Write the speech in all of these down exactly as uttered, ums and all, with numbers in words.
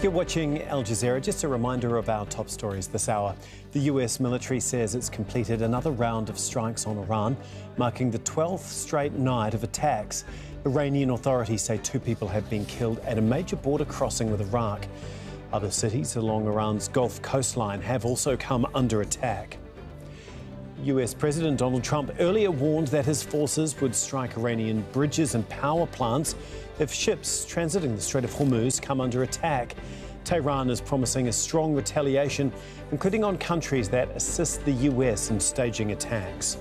You're watching Al Jazeera. Just a reminder of our top stories this hour. The U S military says it's completed another round of strikes on Iran, marking the twelfth straight night of attacks. Iranian authorities say two people have been killed at a major border crossing with Iraq. Other cities along Iran's Gulf coastline have also come under attack. U S President Donald Trump earlier warned that his forces would strike Iranian bridges and power plants if ships transiting the Strait of Hormuz come under attack. Tehran is promising a strong retaliation, including on countries that assist the U S in staging attacks.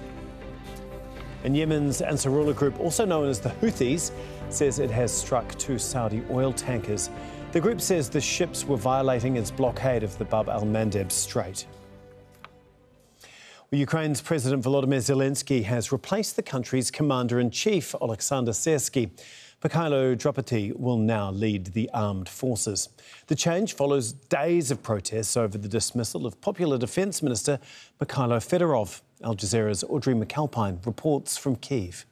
And Yemen's Ansarullah group, also known as the Houthis, says it has struck two Saudi oil tankers. The group says the ships were violating its blockade of the Bab al-Mandeb Strait. Well, Ukraine's President Volodymyr Zelensky has replaced the country's commander-in-chief, Oleksandr Syrsky. Mikhailo Drapety will now lead the armed forces. The change follows days of protests over the dismissal of Popular Defence Minister Mikhailo Fedorov. Al Jazeera's Audrey McAlpine reports from Kyiv.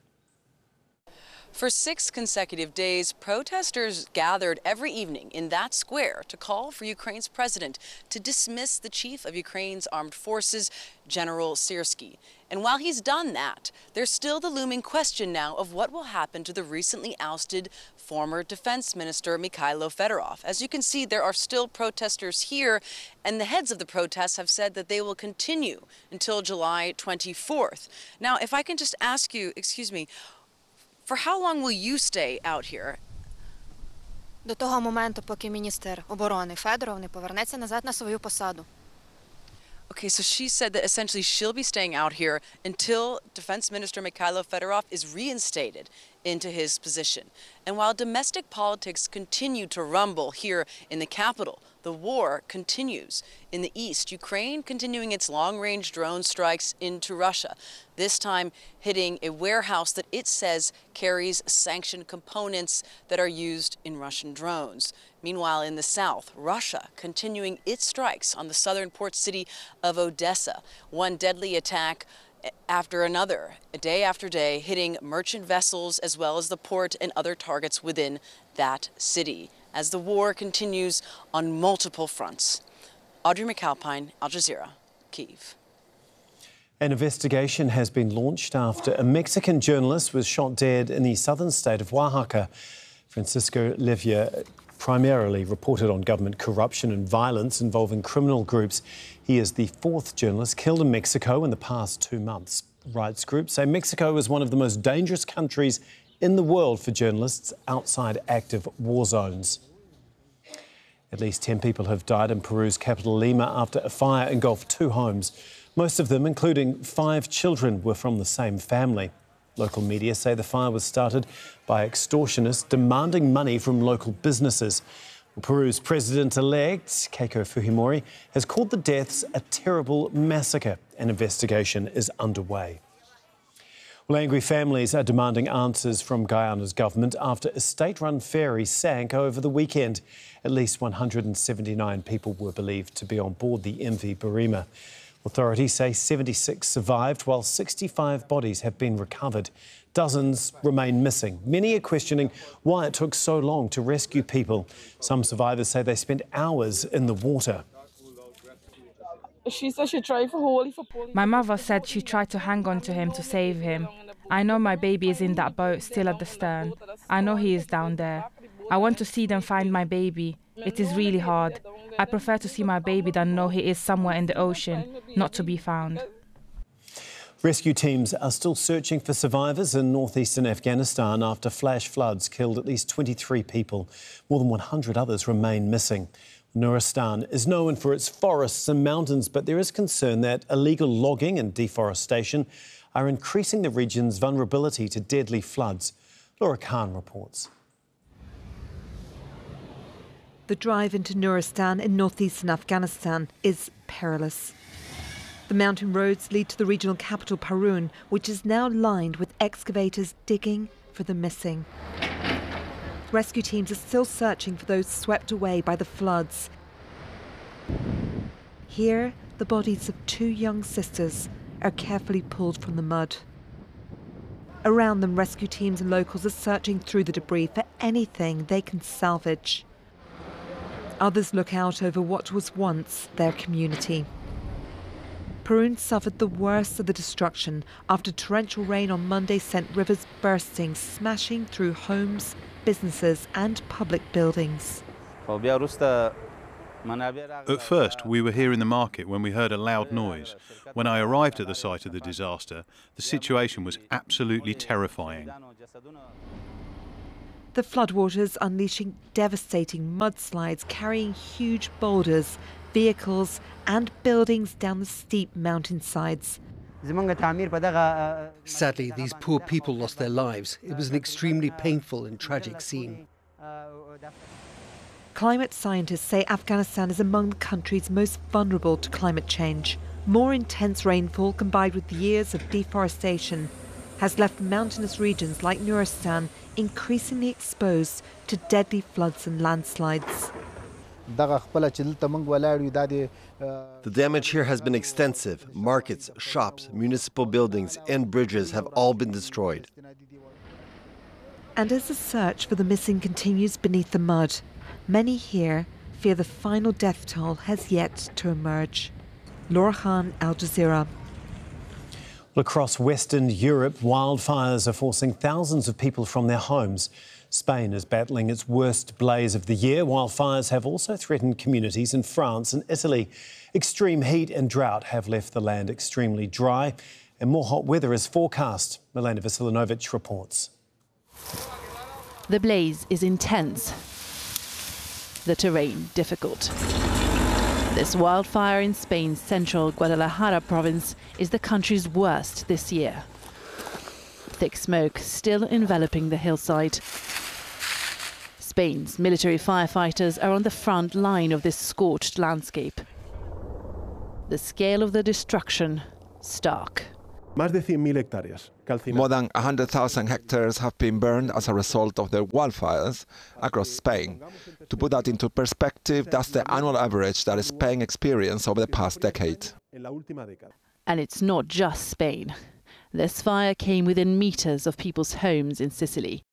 For six consecutive days, protesters gathered every evening in that square to call for Ukraine's president to dismiss the chief of Ukraine's armed forces, General Syrsky. And while he's done that, there's still the looming question now of what will happen to the recently ousted former defense minister Mikhailo Fedorov. As you can see, there are still protesters here, and the heads of the protests have said that they will continue until July twenty-fourth. Now, if I can just ask you, excuse me, for how long will you stay out here? До того моменту, поки міністр оборони Федоров не повернеться назад на свою посаду. Okay, so she said that essentially she'll be staying out here until Defense Minister Mikhailo Fedorov is reinstated into his position. And while domestic politics continue to rumble here in the capital, the war continues in the east. Ukraine continuing its long-range drone strikes into Russia, this time hitting a warehouse that it says carries sanctioned components that are used in Russian drones. Meanwhile, in the south, Russia continuing its strikes on the southern port city of Odessa. One deadly attack after another, day after day, hitting merchant vessels as well as the port and other targets within that city as the war continues on multiple fronts. Audrey McAlpine, Al Jazeera, Kyiv. An investigation has been launched after a Mexican journalist was shot dead in the southern state of Oaxaca. Francisco Livia primarily reported on government corruption and violence involving criminal groups. He is the fourth journalist killed in Mexico in the past two months. Rights groups say Mexico is one of the most dangerous countries in the world for journalists outside active war zones. At least ten people have died in Peru's capital Lima after a fire engulfed two homes. Most of them, including five children, were from the same family. Local media say the fire was started by extortionists demanding money from local businesses. Well, Peru's president-elect, Keiko Fujimori, has called the deaths a terrible massacre. An investigation is underway. Well, angry families are demanding answers from Guyana's government after a state-run ferry sank over the weekend. At least one hundred seventy-nine people were believed to be on board the M V Barima. Authorities say seventy-six survived, while sixty-five bodies have been recovered. Dozens remain missing. Many are questioning why it took so long to rescue people. Some survivors say they spent hours in the water. She said she tried for holy for pulling. My mother said she tried to hang on to him to save him. I know my baby is in that boat, still at the stern. I know he is down there. I want to see them find my baby. It is really hard. I prefer to see my baby than know he is somewhere in the ocean, not to be found. Rescue teams are still searching for survivors in northeastern Afghanistan after flash floods killed at least twenty-three people. More than one hundred others remain missing. Nuristan is known for its forests and mountains, but there is concern that illegal logging and deforestation are increasing the region's vulnerability to deadly floods. Laura Khan reports. The drive into Nuristan in northeastern Afghanistan is perilous. The mountain roads lead to the regional capital Parun, which is now lined with excavators digging for the missing. Rescue teams are still searching for those swept away by the floods. Here, the bodies of two young sisters are carefully pulled from the mud. Around them, rescue teams and locals are searching through the debris for anything they can salvage. Others look out over what was once their community. Parun suffered the worst of the destruction after torrential rain on Monday sent rivers bursting, smashing through homes, businesses and public buildings. At first, we were here in the market when we heard a loud noise. When I arrived at the site of the disaster, the situation was absolutely terrifying. The floodwaters unleashing devastating mudslides, carrying huge boulders, vehicles and buildings down the steep mountainsides. Sadly, these poor people lost their lives. It was an extremely painful and tragic scene. Climate scientists say Afghanistan is among the countries most vulnerable to climate change. More intense rainfall combined with years of deforestation has left mountainous regions like Nuristan increasingly exposed to deadly floods and landslides. The damage here has been extensive. Markets, shops, municipal buildings and bridges have all been destroyed. And as the search for the missing continues beneath the mud, many here fear the final death toll has yet to emerge. Laura Khan, Al Jazeera. Across Western Europe, wildfires are forcing thousands of people from their homes. Spain is battling its worst blaze of the year, while fires have also threatened communities in France and Italy. Extreme heat and drought have left the land extremely dry, and more hot weather is forecast. Milena Vasilinovic reports. The blaze is intense, the terrain difficult. This wildfire in Spain's central Guadalajara province is the country's worst this year. Thick smoke still enveloping the hillside. Spain's military firefighters are on the front line of this scorched landscape. The scale of the destruction, stark. More than one hundred thousand hectares have been burned as a result of the wildfires across Spain. To put that into perspective, that's the annual average that Spain experienced over the past decade. And it's not just Spain. This fire came within meters of people's homes in Sicily.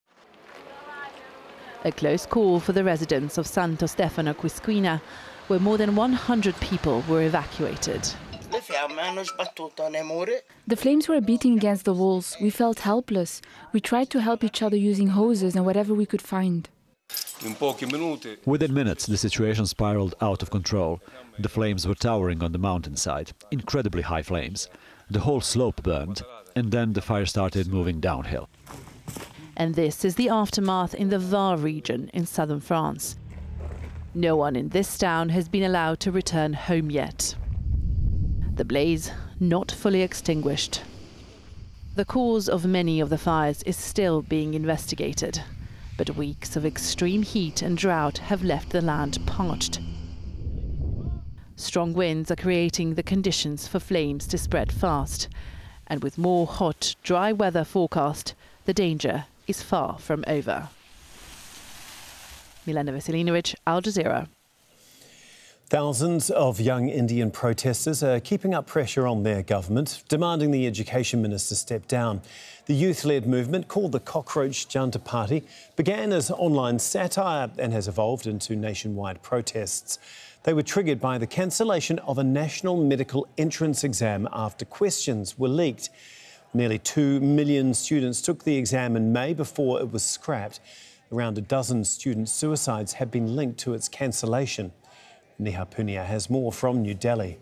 A close call for the residents of Santo Stefano Quisquina, where more than one hundred people were evacuated. The flames were beating against the walls. We felt helpless. We tried to help each other using hoses and whatever we could find. Within minutes, the situation spiraled out of control. The flames were towering on the mountainside, incredibly high flames. The whole slope burned, and then the fire started moving downhill. And this is the aftermath in the Var region in southern France. No one in this town has been allowed to return home yet. The blaze not fully extinguished. The cause of many of the fires is still being investigated, but weeks of extreme heat and drought have left the land parched. Strong winds are creating the conditions for flames to spread fast, and with more hot, dry weather forecast, the danger is far from over. Milena Vasilinovic, Al Jazeera. Thousands of young Indian protesters are keeping up pressure on their government, demanding the Education Minister step down. The youth-led movement, called the Cockroach Junta Party, began as online satire and has evolved into nationwide protests. They were triggered by the cancellation of a national medical entrance exam after questions were leaked. Nearly two million students took the exam in May before it was scrapped. Around a dozen student suicides have been linked to its cancellation. Neha Punia has more from New Delhi.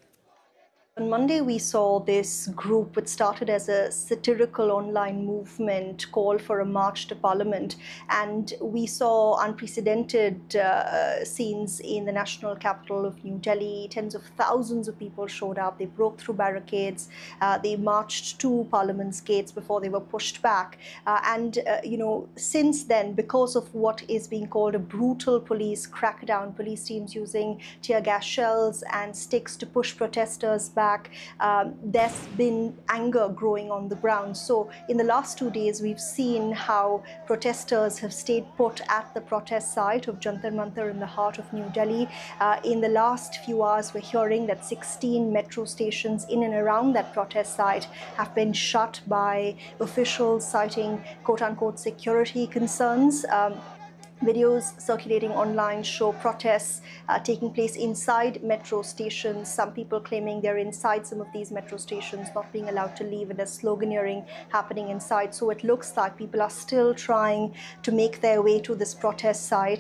On Monday, we saw this group, which started as a satirical online movement, call for a march to Parliament. And we saw unprecedented uh, scenes in the national capital of New Delhi. Tens of thousands of people showed up. They broke through barricades. Uh, they marched to Parliament's gates before they were pushed back. Uh, and, uh, you know, since then, because of what is being called a brutal police crackdown, police teams using tear gas shells and sticks to push protesters back, Back, um, there's been anger growing on the ground. So in the last two days, we've seen how protesters have stayed put at the protest site of Jantar Mantar in the heart of New Delhi. Uh, in the last few hours, we're hearing that sixteen metro stations in and around that protest site have been shut by officials citing quote-unquote security concerns. Um, Videos circulating online show protests uh, taking place inside metro stations. Some people claiming they're inside some of these metro stations, not being allowed to leave, and there's sloganeering happening inside. So it looks like people are still trying to make their way to this protest site.